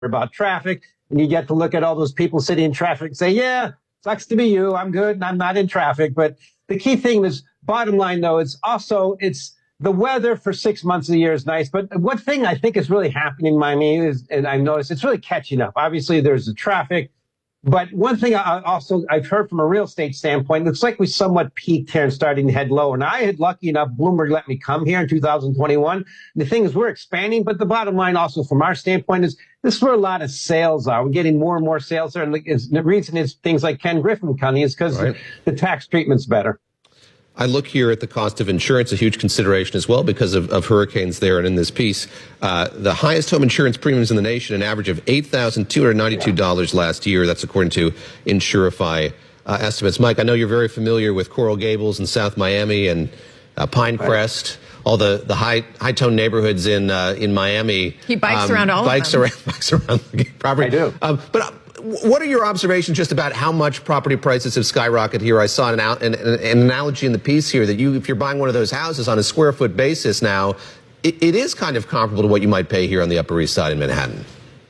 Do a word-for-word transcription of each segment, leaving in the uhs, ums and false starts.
about traffic, and you get to look at all those people sitting in traffic and say, yeah, sucks to be you. I'm good and I'm not in traffic. But the key thing is, bottom line, though, it's also, it's the weather for six months of the year is nice. But one thing I think is really happening in Miami is, and I've noticed, it's really catching up. Obviously, there's the traffic. But one thing I also I've heard from a real estate standpoint, it looks like we somewhat peaked here and starting to head lower. And I had lucky enough, Bloomberg let me come here in two thousand twenty-one. The thing is, we're expanding, but the bottom line also from our standpoint is this is where a lot of sales are. We're getting more and more sales there. And the reason is things like Ken Griffin County is because right. the tax treatment's better. I look here at the cost of insurance, a huge consideration as well because of, of hurricanes there. And in this piece, uh, the highest home insurance premiums in the nation, an average of eight thousand two hundred ninety-two dollars last year. That's according to Insurify uh, estimates. Mike, I know you're very familiar with Coral Gables and South Miami and uh, Pinecrest, right. all the, the high high tone neighborhoods in uh, in Miami. He bikes um, around all bikes of them. Around, bikes around the property. I do. Um, but uh, what are your observations just about how much property prices have skyrocketed here? I saw an, an, an analogy in the piece here that you, if you're buying one of those houses on a square foot basis now, it, it is kind of comparable to what you might pay here on the Upper East Side in Manhattan.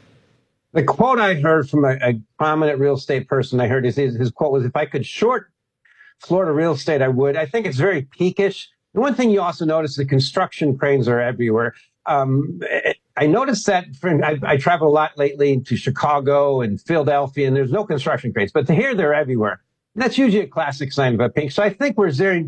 The quote I heard from a, a prominent real estate person I heard, his, his quote was, if I could short Florida real estate, I would. I think it's very peakish. The one thing you also notice, the construction cranes are everywhere. Um, I noticed that for, I, I travel a lot lately to Chicago and Philadelphia, and there's no construction cranes, but here they're everywhere. And that's usually a classic sign of a peak. So I think we're very,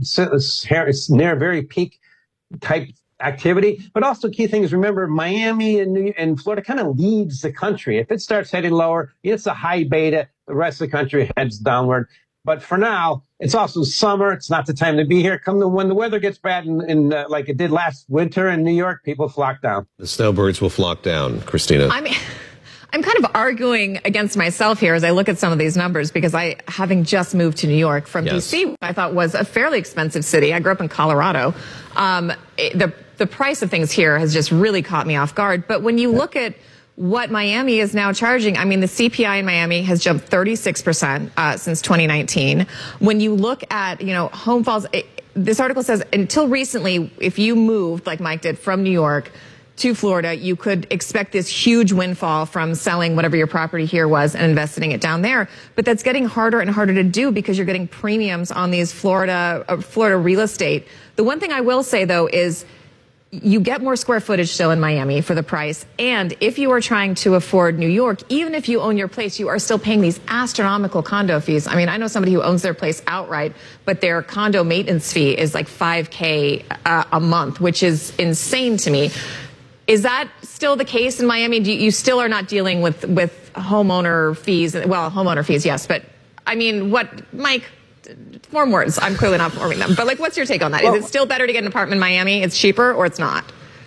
near very peak type activity. But also key thing is, remember, Miami and, New, and Florida kind of leads the country. If it starts heading lower, it's a high beta. The rest of the country heads downward. But for now, it's also summer. It's not the time to be here. Come to when the weather gets bad, and, and uh, like it did last winter in New York, people flock down. The snowbirds will flock down, Christina. I mean, I'm kind of arguing against myself here as I look at some of these numbers, because I, having just moved to New York from yes. D C, I thought was a fairly expensive city. I grew up in Colorado. Um, it, the the price of things here has just really caught me off guard. But when you look at what Miami is now charging, I mean, the C P I in Miami has jumped thirty-six percent uh, since twenty nineteen. When you look at, you know, home falls, it, this article says until recently, if you moved, like Mike did, from New York to Florida, you could expect this huge windfall from selling whatever your property here was and investing it down there. But that's getting harder and harder to do because you're getting premiums on these Florida, uh, Florida real estate. The one thing I will say, though, is you get more square footage still in Miami for the price. And if you are trying to afford New York, even if you own your place, you are still paying these astronomical condo fees. I mean, I know somebody who owns their place outright, but their condo maintenance fee is like five K uh, a month, which is insane to me. Is that still the case in Miami? Do you, you still are not dealing with, with homeowner fees? Well, homeowner fees, yes. But I mean, what, Mike, form words. I'm clearly not forming them. But like, what's your take on that? Well, is it still better to get an apartment in Miami? It's cheaper, or it's not?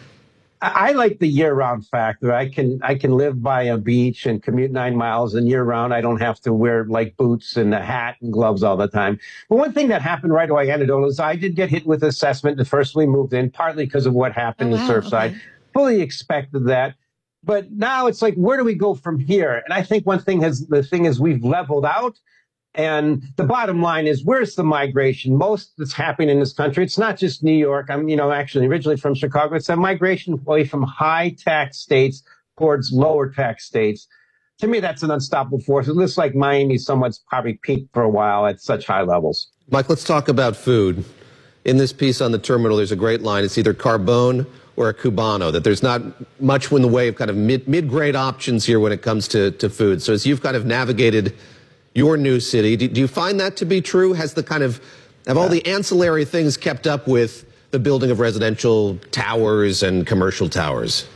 I like the year-round factor. I can I can live by a beach and commute nine miles, and year-round I don't have to wear like boots and a hat and gloves all the time. But one thing that happened right away, anecdotal, is I did get hit with assessment the first we moved in, partly because of what happened oh, in wow, Surfside. Okay. Fully expected that. But now it's like, where do we go from here? And I think one thing has the thing is we've leveled out. And the bottom line is, where's the migration? Most that's happening in this country, it's not just New York. I'm, you know, actually originally from Chicago. It's a migration away from high tax states towards lower tax states. To me, that's an unstoppable force. It looks like Miami somewhat's probably peaked for a while at such high levels. Mike, let's talk about food. In this piece on the terminal, there's a great line. It's either Carbone or a Cubano, that there's not much in the way of kind of mid, mid-grade options here when it comes to, to food. So as you've kind of navigated your new city, do, do you find that to be true? Has the kind of, have all the ancillary things kept up with the building of residential towers and commercial towers?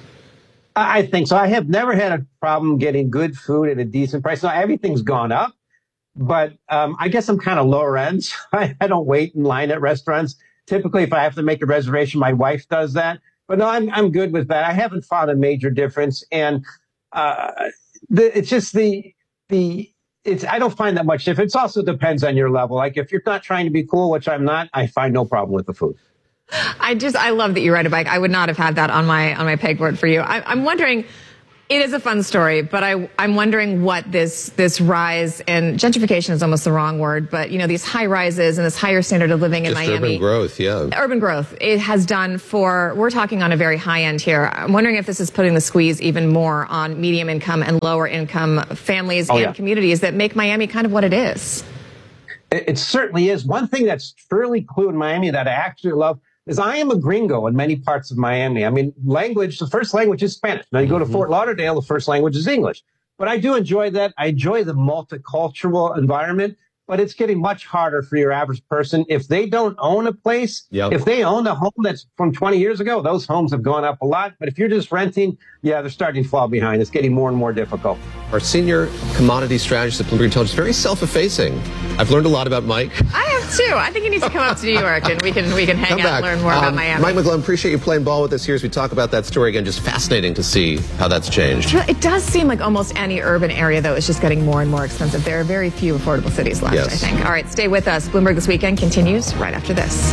I think so. I have never had a problem getting good food at a decent price. Now, everything's gone up, but um, I guess I'm kind of lower end. So I, I don't wait in line at restaurants. Typically, if I have to make a reservation, my wife does that. But no, I'm I'm good with that. I haven't found a major difference, and uh, the, it's just the the it's. I don't find that much difference. It also depends on your level. Like if you're not trying to be cool, which I'm not, I find no problem with the food. I just I love that you ride a bike. I would not have had that on my on my pegboard for you. I, I'm wondering, It is a fun story, but I, I'm wondering what this this rise, and gentrification is almost the wrong word, but, you know, these high rises and this higher standard of living in Just Miami. urban growth, yeah. Urban growth. It has done for, we're talking on a very high end here. I'm wondering if this is putting the squeeze even more on medium income and lower income families oh, and yeah. communities that make Miami kind of what it is. It, it certainly is. One thing that's fairly cool in Miami that I actually love is I am a gringo in many parts of Miami. I mean, language, the first language is Spanish. Now you go to mm-hmm. Fort Lauderdale, the first language is English. But I do enjoy that. I enjoy the multicultural environment, but it's getting much harder for your average person. If they don't own a place, yep. if they own a home that's from twenty years ago, those homes have gone up a lot. But if you're just renting, yeah, they're starting to fall behind. It's getting more and more difficult. Our senior commodity strategist at Bloomberg Intelligence, very self-effacing. I've learned a lot about Mike. I have too. I think he needs to come up to New York and we can we can hang come out back. and learn more um, about Miami. Mike McGlone, appreciate you playing ball with us here as we talk about that story again. Just fascinating to see how that's changed. It does seem like almost any urban area, though, is just getting more and more expensive. There are very few affordable cities left, yes. I think. All right, stay with us. Bloomberg This Weekend continues right after this.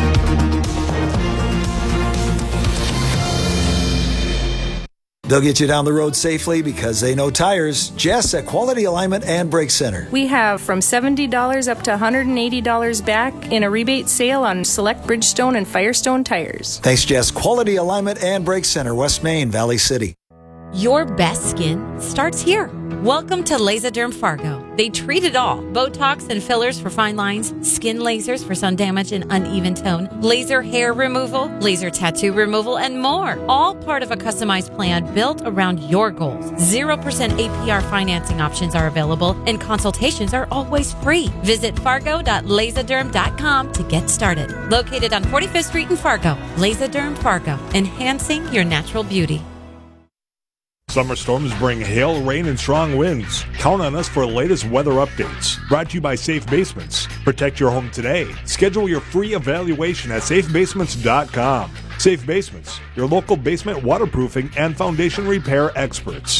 They'll get you down the road safely because they know tires. Jess at Quality Alignment and Brake Center. We have from seventy dollars up to one hundred eighty dollars back in a rebate sale on select Bridgestone and Firestone tires. Thanks, Jess. Quality Alignment and Brake Center, West Main, Valley City. Your best skin starts here. Welcome to Laserderm Fargo. They treat it all. Botox and fillers for fine lines, skin lasers for sun damage and uneven tone, laser hair removal, laser tattoo removal, and more. All part of a customized plan built around your goals. zero percent A P R financing options are available and consultations are always free. Visit fargo dot laserderm dot com to get started. Located on forty-fifth Street in Fargo, Laserderm Fargo, enhancing your natural beauty. Summer storms bring hail, rain, and strong winds. Count on us for the latest weather updates. Brought to you by Safe Basements. Protect your home today. Schedule your free evaluation at safe basements dot com. Safe Basements, your local basement waterproofing and foundation repair experts.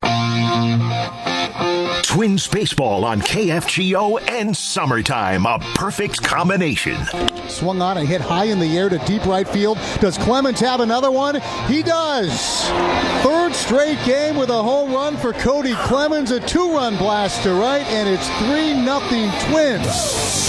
Twins baseball on K F G O and summertime, a perfect combination. Swung on and hit high in the air to deep right field. Does Clemens have another one? He does. Third straight game with a home run for Cody Clemens, a two-run blast to right, and it's three nothing Twins.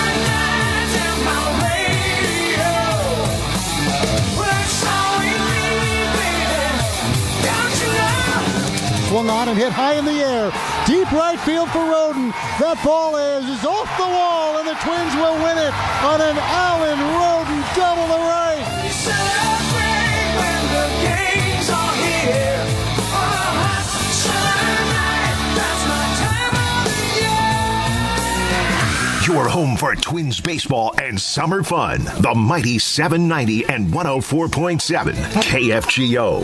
Swung on and hit high in the air. Deep right field for Roden. That ball is, is off the wall, and the Twins will win it on an Allen Roden double to right. We celebrate when the games are here. Oh, night, that's my time of the year. Your home for Twins baseball and summer fun. The mighty seven ninety and one oh four point seven K F G O.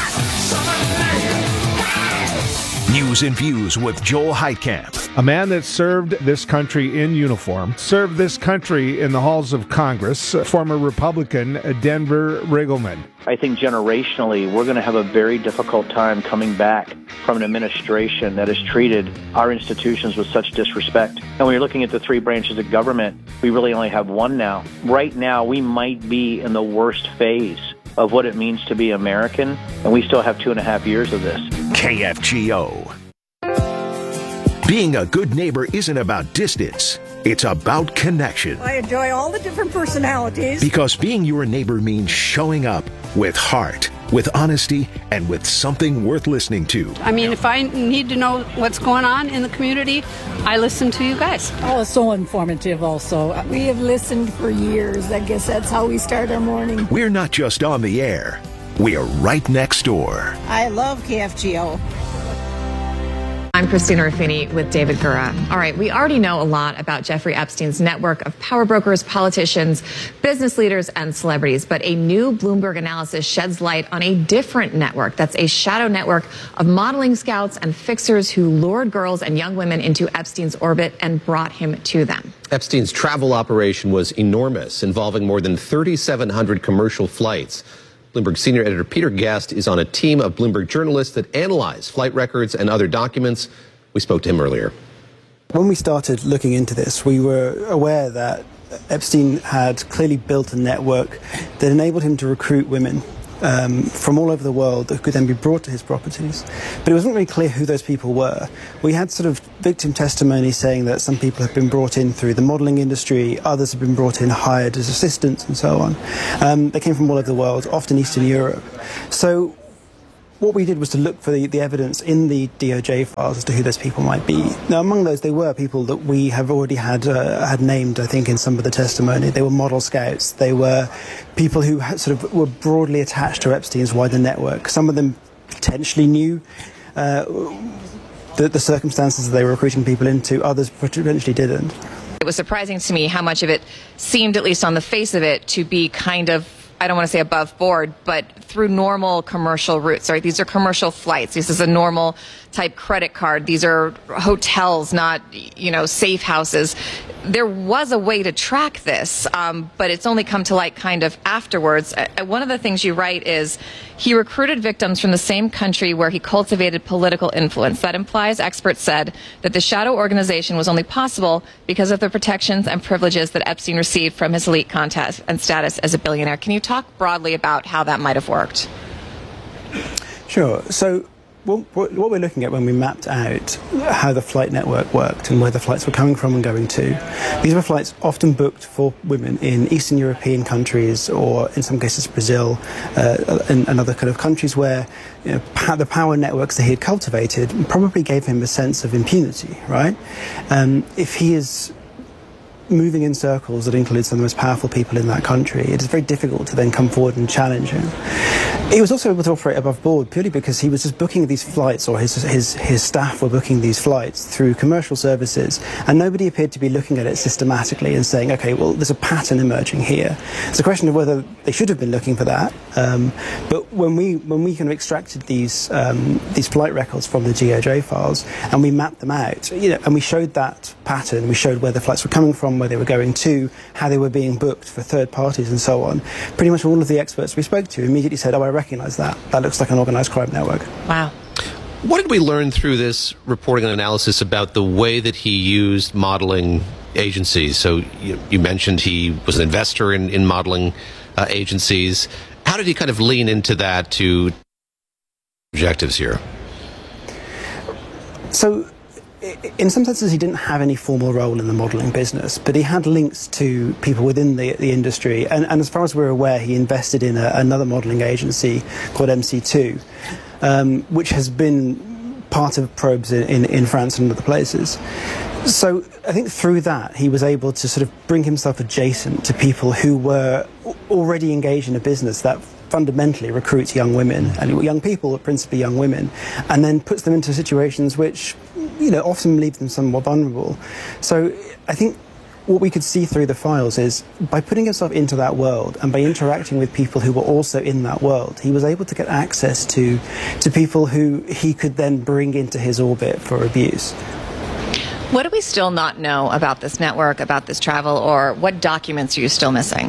News and Views with Joel Heitkamp. A man that served this country in uniform, served this country in the halls of Congress, former Republican Denver Riggleman. I think generationally, we're going to have a very difficult time coming back from an administration that has treated our institutions with such disrespect. And when you're looking at the three branches of government, we really only have one now. Right now, we might be in the worst phase of what it means to be American, and we still have two and a half years of this. K F G O. Being a good neighbor isn't about distance. It's about connection. I enjoy all the different personalities. Because being your neighbor means showing up with heart, with honesty, and with something worth listening to. I mean, if I need to know what's going on in the community, I listen to you guys. Oh, it's so informative also. We have listened for years. I guess that's how we start our morning. We're not just on the air. We are right next door. I love K F G O. I'm Christina Ruffini with David Gura. All right, we already know a lot about Jeffrey Epstein's network of power brokers, politicians, business leaders, and celebrities. But a new Bloomberg analysis sheds light on a different network. That's a shadow network of modeling scouts and fixers who lured girls and young women into Epstein's orbit and brought him to them. Epstein's travel operation was enormous, involving more than thirty-seven hundred commercial flights. Bloomberg senior editor Peter Gast is on a team of Bloomberg journalists that analyze flight records and other documents. We spoke to him earlier. When we started looking into this, we were aware that Epstein had clearly built a network that enabled him to recruit women um, from all over the world that could then be brought to his properties. But it wasn't really clear who those people were. We had sort of victim testimony saying that some people have been brought in through the modelling industry, others have been brought in hired as assistants and so on. Um, they came from all over the world, often Eastern Europe. So what we did was to look for the, the evidence in the D O J files as to who those people might be. Now, among those, they were people that we have already had uh, had named, I think, in some of the testimony. They were model scouts. They were people who had sort of were broadly attached to Epstein's wider network. Some of them potentially knew uh, the, the circumstances that they were recruiting people into. Others potentially didn't. It was surprising to me how much of it seemed, at least on the face of it, to be kind of, I don't want to say above board, but through normal commercial routes, right? These are commercial flights. This is a normal type credit card. These are hotels, not, you know, safe houses. There was a way to track this, um, but it's only come to light kind of afterwards. Uh, one of the things you write is he recruited victims from the same country where he cultivated political influence. That implies, experts said, that the shadow organization was only possible because of the protections and privileges that Epstein received from his elite contact and status as a billionaire. Can you talk broadly about how that might have worked? Sure. So what, what we're looking at when we mapped out how the flight network worked and where the flights were coming from and going to, these were flights often booked for women in Eastern European countries, or in some cases Brazil, uh, and, and other kind of countries where, you know, the power networks that he had cultivated probably gave him a sense of impunity, right? Um, if he is moving in circles that include some of the most powerful people in that country, it is very difficult to then come forward and challenge him. He was also able to operate above board purely because he was just booking these flights, or his, his, his staff were booking these flights through commercial services, and nobody appeared to be looking at it systematically and saying, okay, well, there's a pattern emerging here. It's a question of whether they should have been looking for that, um, but when we when we kind of extracted these um, these flight records from the D O J files and we mapped them out, you know, and we showed that pattern, we showed where the flights were coming from, where they were going to, how they were being booked for third parties and so on, pretty much all of the experts we spoke to immediately said, oh, I recognise that. That looks like an organised crime network. Wow. What did we learn through this reporting and analysis about the way that he used modeling agencies? So you, you mentioned he was an investor in, in modeling uh, agencies. How did he kind of lean into that to objectives here? So in some senses, he didn't have any formal role in the modelling business, but he had links to people within the, the industry. And, and as far as we're aware, he invested in a, another modelling agency called M C two, um, which has been part of probes in, in, in France and other places. So I think through that, he was able to sort of bring himself adjacent to people who were already engaged in a business that fundamentally recruits young women, and young people, but principally young women, and then puts them into situations which, you know, often leave them somewhat vulnerable. So I think what we could see through the files is by putting himself into that world and by interacting with people who were also in that world, he was able to get access to, to people who he could then bring into his orbit for abuse. What do we still not know about this network, about this travel, or what documents are you still missing?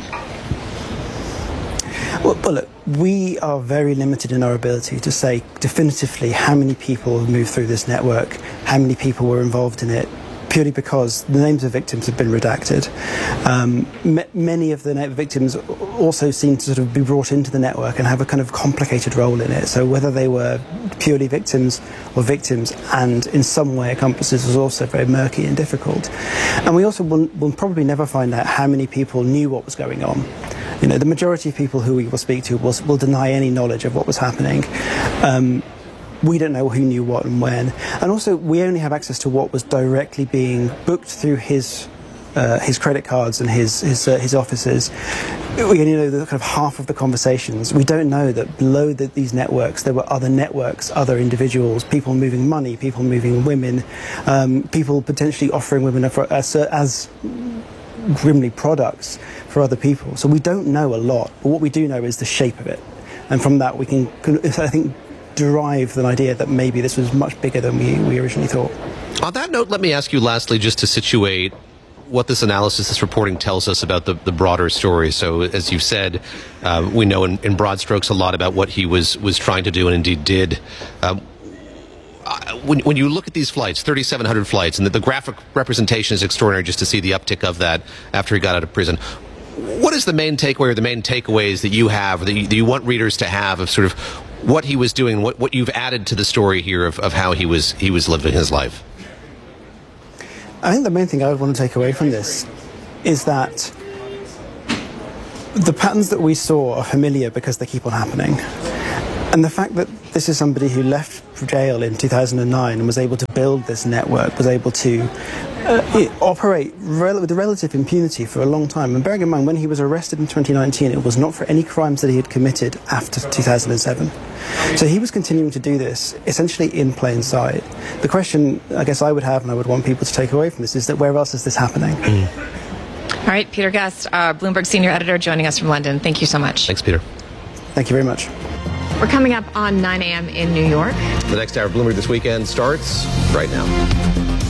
Well, well, look, we are very limited in our ability to say definitively how many people have moved through this network, how many people were involved in it, purely because the names of victims have been redacted. Um, m- many of the victims also seem to sort of be brought into the network and have a kind of complicated role in it. So whether they were purely victims or victims and in some way accomplices was also very murky and difficult. And we also will, will probably never find out how many people knew what was going on. You know, the majority of people who we will speak to will, will deny any knowledge of what was happening. Um, we don't know who knew what and when. And also, we only have access to what was directly being booked through his uh, his credit cards and his his, uh, his offices. We only know the kind of half of the conversations. We don't know that below the, these networks there were other networks, other individuals, people moving money, people moving women, um, people potentially offering women as, as grimly products for other people. So we don't know a lot, but what we do know is the shape of it. And from that we can, I think, derive an idea that maybe this was much bigger than we, we originally thought. On that note, let me ask you lastly, just to situate what this analysis, this reporting tells us about the, the broader story. So as you've said, uh, we know in, in broad strokes a lot about what he was, was trying to do and indeed did. Um, When, when you look at these flights, thirty-seven hundred flights, and the, the graphic representation is extraordinary just to see the uptick of that after he got out of prison. what is the main takeaway or the main takeaways that you have, or that you, that you want readers to have of sort of what he was doing, what, what you've added to the story here of, of how he was he was living his life? I think the main thing I would want to take away from this is that the patterns that we saw are familiar because they keep on happening. And the fact that this is somebody who left jail in two thousand nine and was able to build this network, was able to uh, operate rel- with relative impunity for a long time. And bearing in mind, when he was arrested in twenty nineteen, it was not for any crimes that he had committed after two thousand seven. So he was continuing to do this essentially in plain sight. The question I guess I would have, and I would want people to take away from this, is that where else is this happening? Mm. All right, Peter Guest, uh, Bloomberg senior editor, joining us from London. Thank you so much. Thanks, Peter. Thank you very much. We're coming up on nine a.m. in New York. The next hour of Bloomberg This Weekend starts right now.